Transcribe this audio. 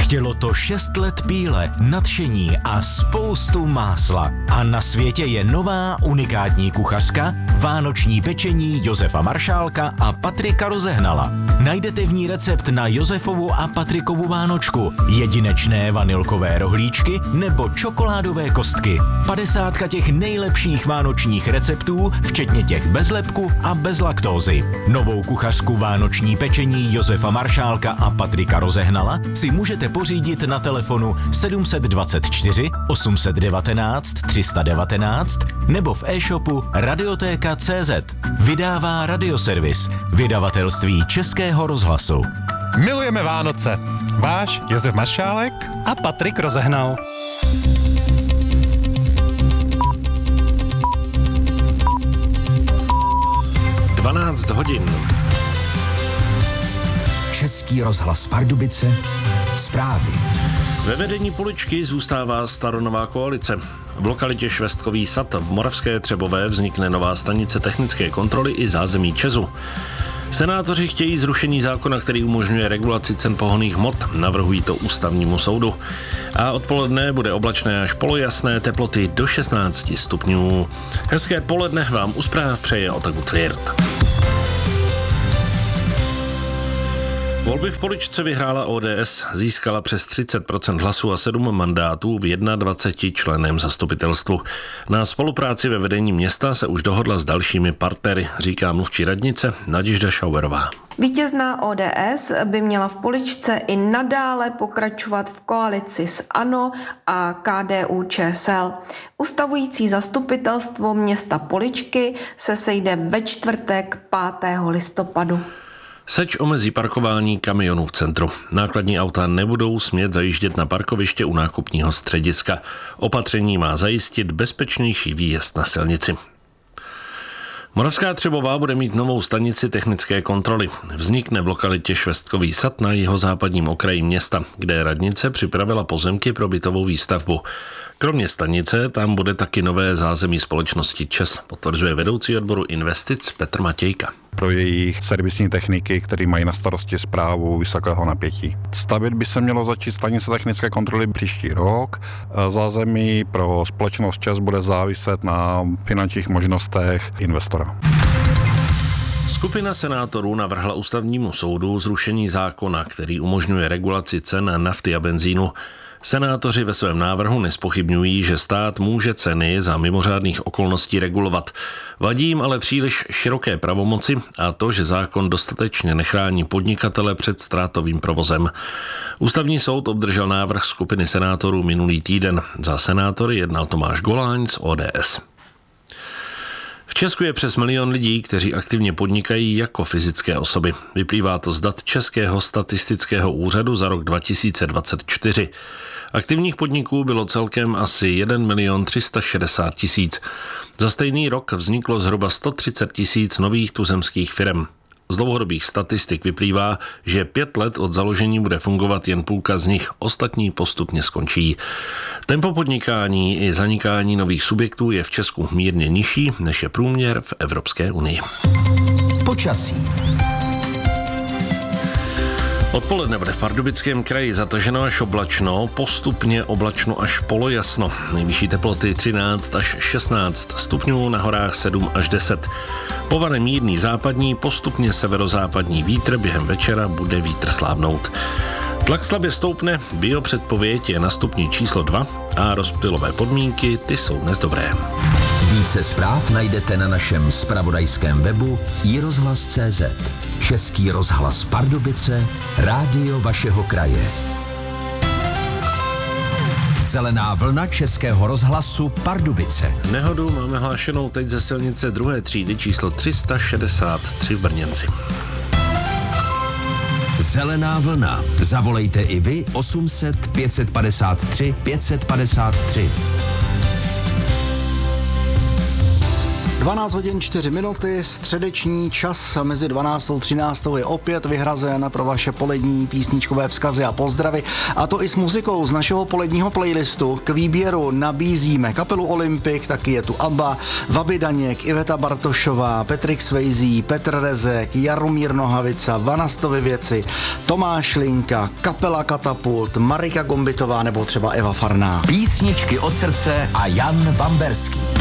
Chtělo to 6 let píle, nadšení a spoustu másla. A na světě je nová unikátní kuchařka, vánoční pečení Josefa Maršálka a Patrika Rozehnala. Najdete v ní recept na Josefovu a Patrikovu vánočku, jedinečné vanilkové rohlíčky nebo čokoládové kostky. 50 těch nejlepších vánočních receptů, včetně těch bez lepku a bez laktózy. Novou kuchařku vánoční pečení Josefa Maršálka a Patrika Rozehnala si můžete pořídit na telefonu 724 819 319 nebo v e-shopu radiotéka.cz. Vydává Radioservis, vydavatelství Českého rozhlasu. Milujeme Vánoce. Váš Josef Maršálek a Patrik Rozehnal. hodin. Český rozhlas Pardubice, zprávy. Ve vedení Poličky zůstává staronová koalice. V lokalitě Švestkový sad v Moravské Třebové vznikne nová stanice technické kontroly i zázemí ČEZu. Senátoři chtějí zrušení zákona, který umožňuje regulaci cen pohonných hmot. Navrhují to ústavnímu soudu. A odpoledne bude oblačné až polojasné, teploty do 16 stupňů. Hezké poledne vám u zpráv přeje Otaku Tvirt. Volby v Poličce vyhrála ODS, získala přes 30% hlasů a 7 mandátů v 21členném zastupitelstvu. Na spolupráci ve vedení města se už dohodla s dalšími partnery, říká mluvčí radnice Naděžda Šauberová. Vítězná ODS by měla v Poličce i nadále pokračovat v koalici s ANO a KDU-ČSL. Ustavující zastupitelstvo města Poličky se sejde ve čtvrtek 5. listopadu. Seč omezí parkování kamionů v centru. Nákladní auta nebudou smět zajíždět na parkoviště u nákupního střediska. Opatření má zajistit bezpečnější výjezd na silnici. Moravská Třebová bude mít novou stanici technické kontroly. Vznikne v lokalitě Švestkový sad na jihozápadním okraji města, kde radnice připravila pozemky pro bytovou výstavbu. Kromě stanice tam bude taky nové zázemí společnosti ČEZ, potvrzuje vedoucí odboru investic Petr Matějka. Pro jejich servisní techniky, které mají na starosti správu vysokého napětí. Stavět by se mělo začít stanice technické kontroly příští rok. Zázemí pro společnost ČEZ bude záviset na finančních možnostech investora. Skupina senátorů navrhla ústavnímu soudu zrušení zákona, který umožňuje regulaci cen nafty a benzínu. Senátoři ve svém návrhu nespochybňují, že stát může ceny za mimořádných okolností regulovat. Vadí jim ale příliš široké pravomoci a to, že zákon dostatečně nechrání podnikatele před ztrátovým provozem. Ústavní soud obdržel návrh skupiny senátorů minulý týden. Za senátory jednal Tomáš Goláň z ODS. V Česku je přes 1 milion lidí, kteří aktivně podnikají jako fyzické osoby. Vyplývá to z dat Českého statistického úřadu za rok 2024. Aktivních podniků bylo celkem asi 1 360 000. Za stejný rok vzniklo zhruba 130 000 nových tuzemských firem. Z dlouhodobých statistik vyplývá, že 5 let od založení bude fungovat jen půlka z nich, ostatní postupně skončí. Tempo podnikání i zanikání nových subjektů je v Česku mírně nižší, než je průměr v Evropské unii. Počasí. Odpoledne bude v Pardubickém kraji zataženo až oblačno, postupně oblačno až polojasno. Nejvyšší teploty 13 až 16 stupňů, na horách 7 až 10. Povane mírný západní, postupně severozápadní vítr, během večera bude vítr slábnout. Tlak slabě stoupne, biopředpověď je na stupni číslo 2 a rozptylové podmínky, ty jsou dnes dobré. Více zpráv najdete na našem zpravodajském webu iRozhlas.cz. Český rozhlas Pardubice, rádio vašeho kraje. Zelená vlna Českého rozhlasu Pardubice. Nehodu máme hlášenou teď ze silnice 2. třídy číslo 363 v Brněnci. Zelená vlna. Zavolejte i vy 800 553 553. 12 hodin 4 minuty, středeční čas mezi 12. a 13. je opět vyhrazen pro vaše polední písničkové vzkazy a pozdravy. A to i s muzikou z našeho poledního playlistu. K výběru nabízíme kapelu Olympik, taky je tu ABBA, Vaby Daněk, Iveta Bartošová, Patrick Swayze, Petr Rezek, Jaromír Nohavica, Vanastovy věci, Tomáš Linka, kapela Katapult, Marika Gombitová nebo třeba Eva Farná. Písničky od srdce a Jan Vamberský.